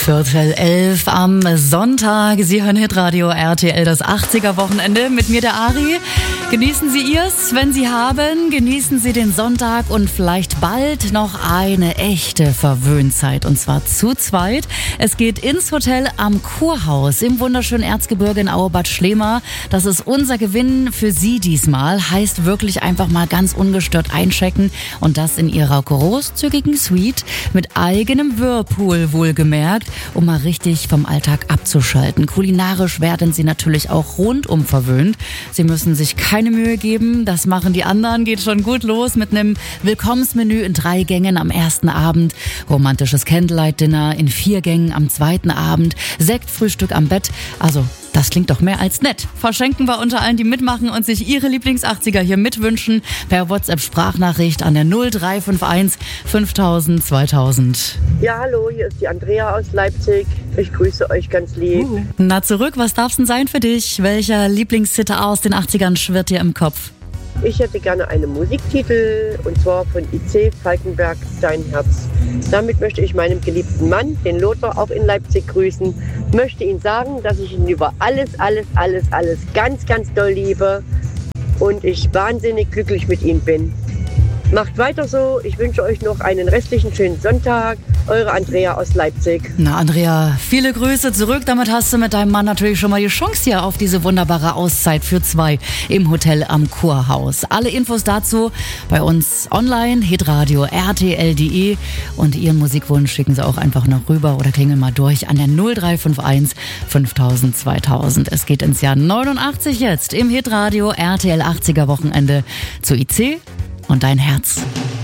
10:15 am Sonntag. Sie hören Hitradio RTL, das 80er-Wochenende mit mir, der Ari. Genießen Sie Ihrs, wenn Sie haben. Genießen Sie den Sonntag und vielleicht bald noch eine echte Verwöhnzeit. Und zwar zu zweit. Es geht ins Hotel am Kurhaus im wunderschönen Erzgebirge in Auebad Schlema. Das ist unser Gewinn für Sie diesmal. Heißt wirklich einfach mal ganz ungestört einchecken. Und das in Ihrer großzügigen Suite mit eigenem Whirlpool wohlgemerkt, um mal richtig vom Alltag abzuschalten. Kulinarisch werden Sie natürlich auch rundum verwöhnt. Sie müssen sich keine Mühe geben, das machen die anderen. Geht schon gut los mit einem Willkommensmenü in 3 Gängen am ersten Abend, romantisches Candlelight-Dinner in 4 Gängen am zweiten Abend, Sektfrühstück am Bett. Also das klingt doch mehr als nett. Verschenken wir unter allen, die mitmachen und sich ihre Lieblings-80er hier mitwünschen, per WhatsApp-Sprachnachricht an der 0351 5000 2000. Ja, hallo, hier ist die Andrea aus Leipzig. Ich grüße euch ganz lieb. Na zurück, was darf's denn sein für dich? Welcher Lieblingshit aus den 80ern schwirrt dir im Kopf? Ich hätte gerne einen Musiktitel, und zwar von IC Falkenberg, Dein Herz. Damit möchte ich meinem geliebten Mann, den Lothar, auch in Leipzig grüßen. Möchte ihm sagen, dass ich ihn über alles ganz, ganz doll liebe und ich wahnsinnig glücklich mit ihm bin. Macht weiter so. Ich wünsche euch noch einen restlichen schönen Sonntag. Eure Andrea aus Leipzig. Na Andrea, viele Grüße zurück. Damit hast du mit deinem Mann natürlich schon mal die Chance hier auf diese wunderbare Auszeit für 2 im Hotel am Kurhaus. Alle Infos dazu bei uns online, hitradio rtl.de, und Ihren Musikwunsch schicken Sie auch einfach noch rüber oder klingeln mal durch an der 0351 5000 2000. Es geht ins Jahr 89 jetzt im Hitradio RTL 80er Wochenende zu IC und Dein Herz.